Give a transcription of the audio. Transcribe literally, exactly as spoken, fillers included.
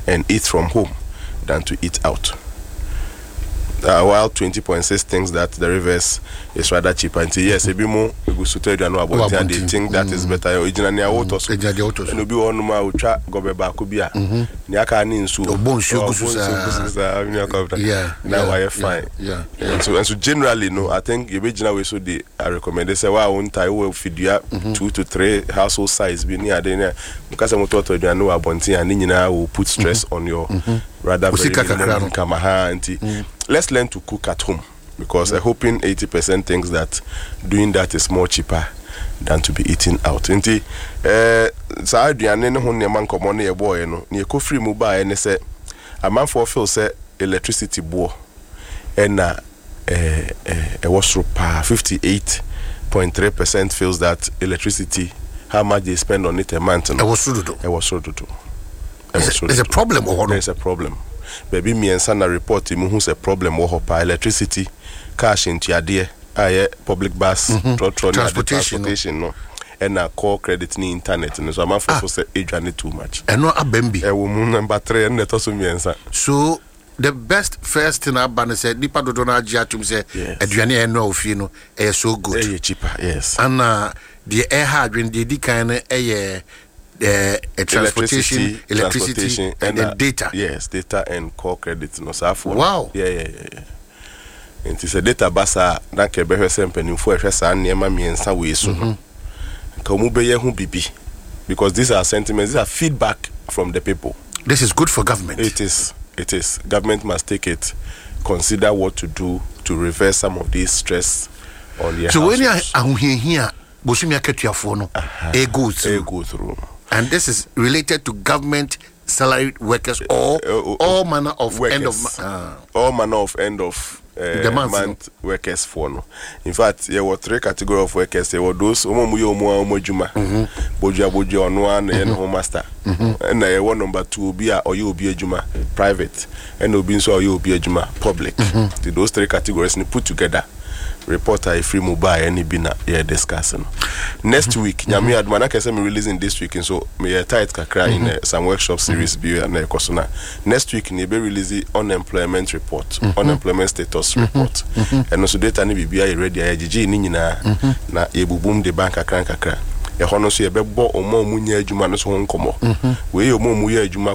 and eat from home than to eat out. Uh, while twenty point six thinks that the reverse is rather cheaper. And yes, a bit more, we go to tell you about it, and they think that is better. Originally, I want to and be on my ultra go back to be a Niaka in so yeah, now I fine. Yeah, and so and so generally, no, I think the original way so they I recommend they say, well, I want I will feed you two to three household size be near there because I'm to you know about it, and then you will put stress on your rather very kamaha auntie. Let's learn to cook at home because I'm hoping eighty percent thinks that doing that is more cheaper than to be eating out. Inti eh sa aduane ne ho ne man komo ne boy no ne ko free mu ba ne say a man for feel say electricity bo and na eh eh e was pa fifty-eight point three percent feels that electricity how much they spend on it a month no. E was so do. E was so do. There's a problem or there's a problem. Baby me and sana report him who's a problem wo hopa electricity cash into ade aye public bus mm-hmm. tro tro transportation, transportation no and na call credit ni internet no so am for ah. say edwane too much and no abembi e wo mu number three and to so me ensa so the best first thing about said nipa dodo na agi atum say edwane e no ofie no e so good e cheaper yes and uh, the air hard when the di kind e the uh, transportation, electricity, electricity and, and the uh, data. Yes, data and core credit. No, so wow. Yeah, yeah, yeah, yeah. And it's a data basa na ke be hwese mpani fo hwese an niema miensa we so no. Ka mu be ye hu bibi because these are sentiments, these are feedback from the people. This is good for government. It is. It is. Government must take it, consider what to do to reverse some of this stress on their. So when you are here, bosumi aketuafo no e go through. E go through. And this is related to government salaried workers or uh, uh, uh, all manner of workers. end of uh, all manner of end of uh, the month, month no? workers for no. In fact, there were three categories of workers. There were those omo mu yo mu omo juma, boju aboju ono an and home master, and there were number two obi a oyo obi ejuma private, and obi nso oyo obi ejuma public. Mm-hmm. Those three categories ni put together. Reporter a free mobile any bina yeah discussing next week nyame mm-hmm. admana kese me releasing this week and so me tight kakra mm-hmm. in uh, some workshop series mm-hmm. and uh, kosona next week ni be release unemployment report mm-hmm. unemployment status mm-hmm. report mm-hmm. and also data ni bibia ready agigi ni nyina mm-hmm. na ebubum de bank kakra kakra e hono so ye bebo omo mu nya adwuma no so ho nkomo we ye omo mu ye adwuma